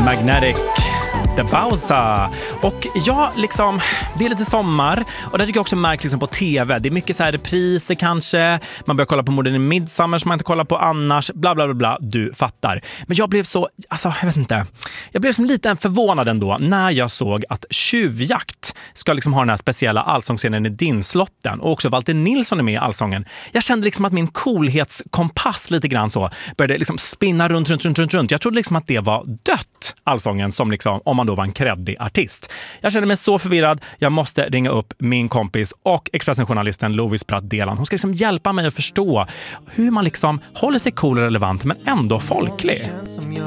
Magnetic, The Bausa. Och ja, liksom, det är lite sommar och det tycker jag också märks liksom på tv. Det är mycket så här repriser kanske. Man börjar kolla på Morden i Midsommar som man inte kollar på annars. Bla bla bla bla, du fattar. Men jag blev så, alltså jag vet inte. Jag blev som lite förvånad ändå när jag såg att Tjuvjakt ska liksom ha den här speciella allsångsscenen i Dinslotten. Och också Walter Nilsson är med i allsången. Jag kände liksom att min coolhetskompass lite grann så började liksom spinna runt. Jag trodde liksom att det var dött, allsången, som liksom, om man då var en kreddig artist. Jag kände mig så förvirrad. Jag måste ringa upp min kompis och Expressen-journalisten Lovis Pratt-Delan. Hon ska liksom hjälpa mig att förstå hur man liksom håller sig cool och relevant men ändå folklig.